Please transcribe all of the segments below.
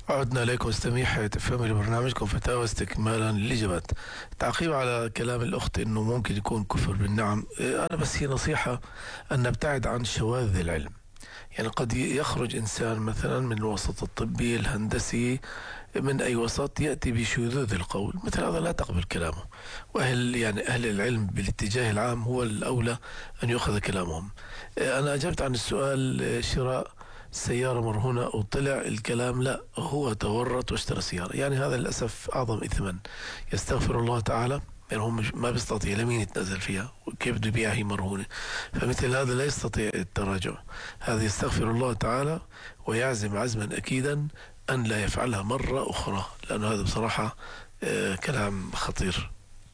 عدنا إليكم مستمعي تفهم برنامجكم فتاوى استكمالا للإجابات. تعقيب على كلام الأخت إنه ممكن يكون كفر بالنعم، أنا بس هي نصيحة أن نبتعد عن شواذ العلم. يعني قد يخرج إنسان مثلا من الوسط الطبي الهندسي، من أي وسط، يأتي بشذوذ القول، مثل هذا لا تقبل كلامه. أهل العلم بالاتجاه العام هو الأولى أن يؤخذ كلامهم. أنا أجبت عن السؤال، شراء سيارة مرهونة، وطلع الكلام لا، هو تورط واشترى سيارة، يعني هذا للأسف أعظم إثما. يستغفر الله تعالى، يعني هم ما بيستطيع لمين يتنازل فيها، وكيف بده يبيعها هي مرهونة؟ فمثل هذا لا يستطيع التراجع. هذا يستغفر الله تعالى ويعزم عزما أكيدا أن لا يفعلها مرة أخرى، لأنه هذا بصراحة كلام خطير.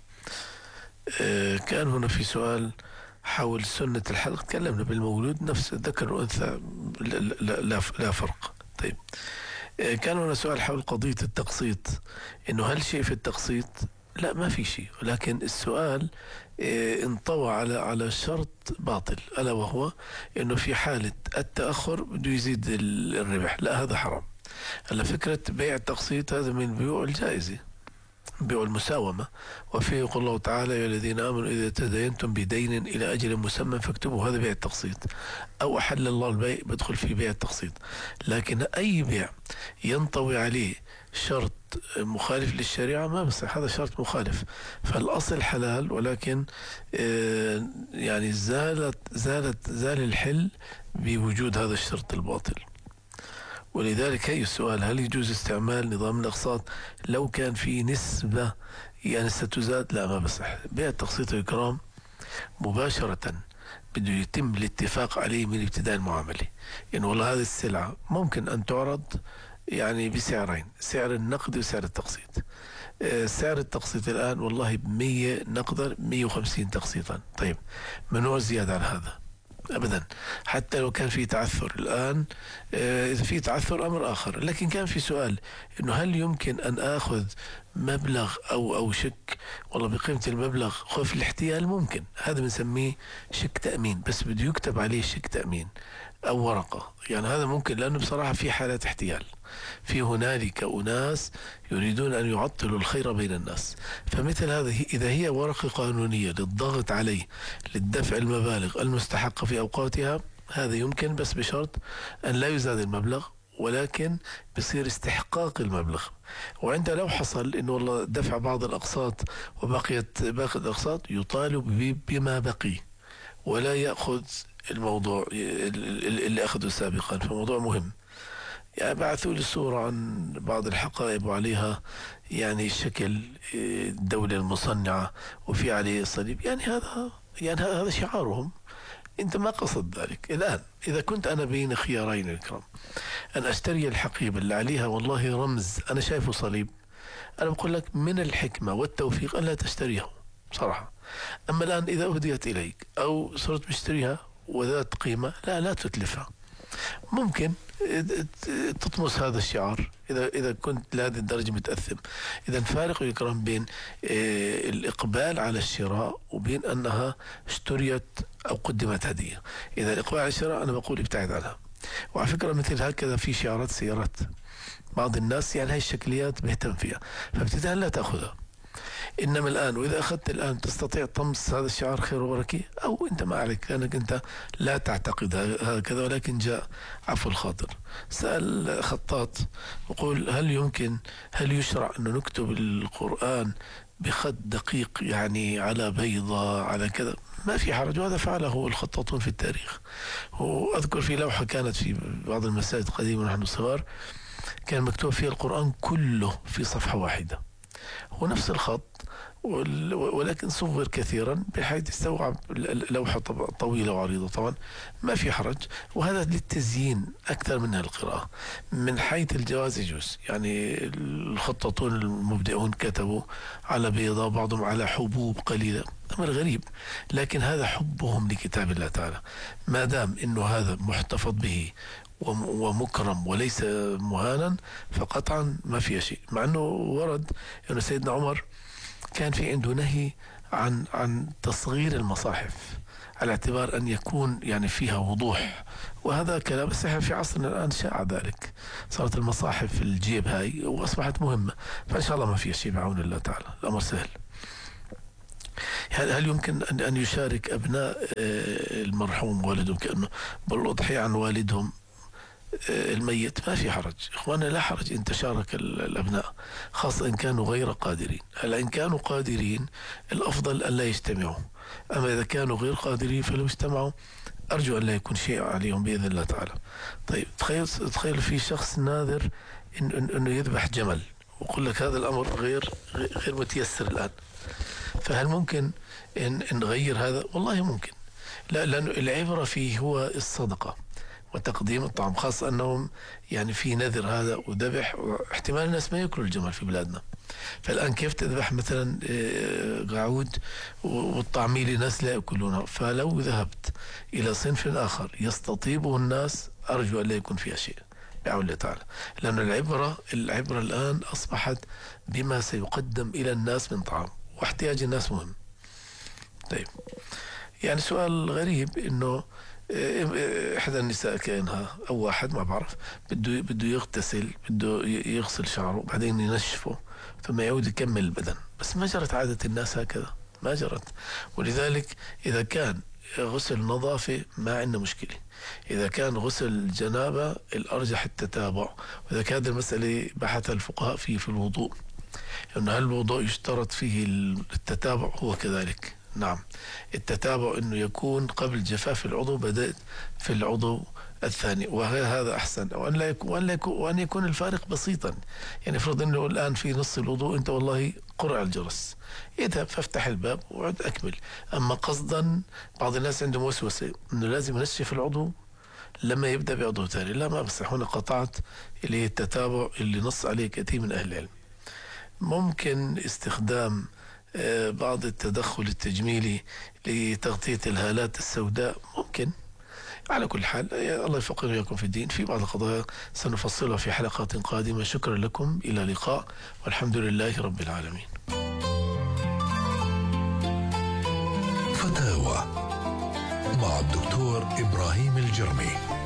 كان هنا في سؤال حول سنة الحلق، تكلمنا بالمولود نفس ذكر وأنثى، لا فرق. طيب، كان هنا سؤال حول قضية التقسيط، إنه هل شيء في التقسيط؟ لا، ما في شيء، ولكن السؤال انطوى على شرط باطل، ألا وهو إنه في حالة التأخر بده يزيد الربح. لا، هذا حرام. على فكرة بيع التقسيط هذا من بيوع الجائزة، بيع المساومة. وفيه يقول الله تعالى: يا الذين آمنوا إذا تداينتم بدين إلى أجل مسمى فاكتبوا، هذا بيع التقسيط. أو أحل الله البيع، بدخل في بيع التقسيط. لكن أي بيع ينطوي عليه شرط مخالف للشريعة ما بصح، هذا شرط مخالف. فالأصل حلال، ولكن يعني زال الحل بوجود هذا الشرط الباطل. ولذلك هي السؤال: هل يجوز استعمال نظام الأقساط لو كان في نسبة يعني ستزاد؟ لا، ما بصح. بيع التقسيط الكرام مباشرة بده يتم الاتفاق عليه من ابتداء المعاملة. يعني والله هذه السلعة ممكن أن تعرض يعني بسعرين، سعر النقد وسعر التقسيط. سعر التقسيط الآن والله ب100 نقدا، 150 تقسيطا. طيب، ممنوع زيادة عن هذا أبدا، حتى لو كان في تعثر. الآن إذا في تعثر أمر آخر، لكن كان في سؤال إنه هل يمكن أن آخذ مبلغ أو شك والله بقيمة المبلغ خوف الاحتيال؟ ممكن، هذا بنسميه شك تأمين، بس بده يكتب عليه شك تأمين أو ورقة. يعني هذا ممكن، لأنه بصراحة في حالات احتيال، في هنالك أناس يريدون أن يعطلوا الخير بين الناس. فمثل هذا إذا هي ورقة قانونية للضغط عليه للدفع المبالغ المستحقة في أوقاتها، هذا يمكن، بس بشرط أن لا يزاد المبلغ، ولكن بصير استحقاق المبلغ. وعندها لو حصل إنه والله دفع بعض الأقساط وبقيت باقي الأقساط، يطالب بما بقي ولا يأخذ الموضوع اللي أخذه سابقا. فموضوع مهم. يعني بعثوا لي صورة عن بعض الحقائب وعليها يعني شكل الدولة المصنعة وفي عليه صليب، يعني هذا شعارهم. انت ما قصد ذلك. الآن إذا كنت أنا بين خيارين الكرام، أن أشتري الحقيبة اللي عليها والله رمز أنا شايفه صليب، أنا بقول لك من الحكمة والتوفيق ألا تشتريها صراحة. أما الآن إذا أهديت إليك أو صرت مشتريها وذات قيمة، لا تتلفها. ممكن تطمس هذا الشعار إذا كنت لهذه الدرجة متأثم. إذا فارق يكرم بين الإقبال على الشراء وبين أنها اشتريت أو قدمت هدية. إذا الإقبال على الشراء أنا بقول ابتعد عنها. وعلى فكرة مثل هكذا في شعارات سيارات بعض الناس يعني هاي الشكليات بيهتم فيها، فابتداء لا تأخذها. إنما الآن وإذا أخذت الآن تستطيع طمس هذا الشعار خير وبركة، أو أنت ما عليك لأنك أنت لا تعتقد هكذا، ولكن جاء عفو الخاطر. سأل خطاط يقول: هل يشرع أن نكتب القرآن بخط دقيق، يعني على بيضة على كذا؟ ما في حرج، وهذا فعله الخطاطون في التاريخ. وأذكر في لوحة كانت في بعض المساجد قديما ونحن صغار، كان مكتوب فيها القرآن كله في صفحة واحدة، هو نفس الخط ولكن صغر كثيرا بحيث يستوعب لوحة طويلة وعريضة. طبعا ما في حرج، وهذا للتزيين أكثر منها القراءة. من حيث الجواز يجوز، يعني الخطاطون المبدعون كتبوا على بيضاء، بعضهم على حبوب قليلة، أمر غريب، لكن هذا حبهم لكتاب الله تعالى. ما دام إنه هذا محتفظ به ومكرم وليس مهانا، فقطعا ما فيها شيء. مع أنه ورد أن سيدنا عمر كان في عنده نهي عن تصغير المصاحف على اعتبار أن يكون يعني فيها وضوح، وهذا كلام بس في عصرنا الآن شاع ذلك، صارت المصاحف في الجيب هاي وأصبحت مهمة، فإن شاء الله ما في شيء بعون الله تعالى، الأمر سهل. هل يمكن أن يشارك أبناء المرحوم والدهم كأنه بالأضحية عن والدهم الميت؟ ما في حرج إخوانا، لا حرج إن تشارك الأبناء، خاصة إن كانوا غير قادرين. هلا إن كانوا قادرين الأفضل أن لا يجتمعوا، أما إذا كانوا غير قادرين فلو اجتمعوا أرجو أن لا يكون شيء عليهم بإذن الله تعالى. طيب تخيل في شخص ناذر إنه يذبح جمل، ويقول لك هذا الأمر غير متيسر الآن، فهل ممكن إن نغير هذا؟ والله ممكن، لا، لأنه العبرة فيه هو الصدقة وتقديم الطعام، خاصة أنهم يعني في نذر هذا وذبح، واحتمال الناس ما يأكلوا الجمل في بلادنا، فالآن كيف تذبح مثلا قعود والطعمية لناس لا يأكلونها؟ فلو ذهبت إلى صنف آخر يستطيبه الناس أرجو أن لا يكون فيها شيء بعون الله تعالى، لأن العبرة الآن أصبحت بما سيقدم إلى الناس من طعام، واحتياج الناس مهم. طيب يعني سؤال غريب إنه إحدى النساء كأنها أو واحد ما بعرف بده يغتسل، بده يغسل شعره بعدين ينشفه ثم يعود يكمل البدن، بس ما جرت عادة الناس هكذا، ما جرت. ولذلك إذا كان غسل نظافة ما عندنا مشكلة، إذا كان غسل جنابة الأرجح التتابع، وإذا كانت المسألة بحث الفقهاء في الوضوء، لأن هل الوضوء يشترط فيه التتابع؟ هو كذلك، نعم، التتابع انه يكون قبل جفاف العضو بدأت في العضو الثاني، وهذا احسن، وان يكون الفارق بسيطا. يعني افرض انه الان في نص الوضوء انت والله قرع الجرس، اذهب فافتح الباب وعد اكمل. اما قصدا بعض الناس عندهم وسوسه انه لازم ينشف العضو لما يبدا بعضو ثاني، لا ما بصح، هنا قطعت اللي هي التتابع اللي نص عليه كثير من اهل العلم. ممكن استخدام بعض التدخل التجميلي لتغطية الهالات السوداء، ممكن. على كل حال الله يفقهنا وإياكم في الدين، في بعض القضايا سنفصلها في حلقات قادمة. شكرا لكم، إلى اللقاء، والحمد لله رب العالمين. فتاوى مع الدكتور إبراهيم الجرمي.